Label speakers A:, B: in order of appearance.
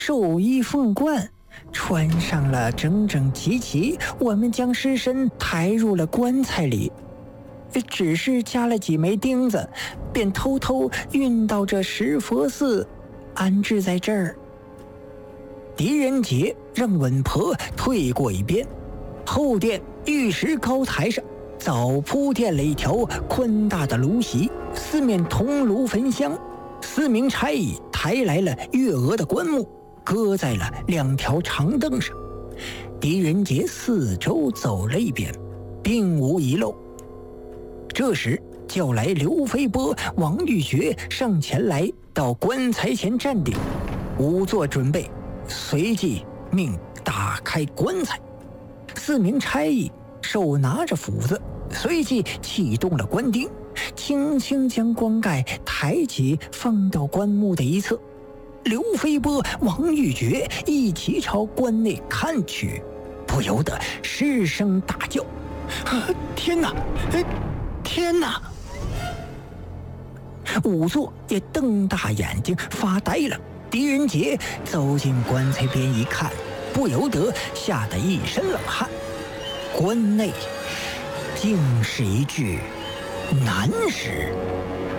A: 寿衣凤冠，穿上了整整齐齐，我们将尸身抬入了棺材里，只是加了几枚钉子，便偷偷运到这石佛寺，安置在这儿。狄仁杰让稳婆退过一边，后殿玉石高台上早铺垫了一条宽大的炉席，四面铜炉焚香。4名差役抬来了月娥的棺木，搁在了2条长凳上。狄仁杰四周走了一遍，并无遗漏。这时叫来刘飞波、王玉珏上前来，到棺材前站定，仵作准备，随即命打开棺材。4名差役手拿着斧子，随即启动了棺钉，轻轻将棺盖抬起，放到棺木的一侧。刘飞波、王玉珏一起朝棺内看去，不由得失声大叫：“天哪！天哪！”仵作也瞪大眼睛发呆了。狄仁杰走进棺材边一看，不由得吓得一身冷汗。棺内竟是一具男尸。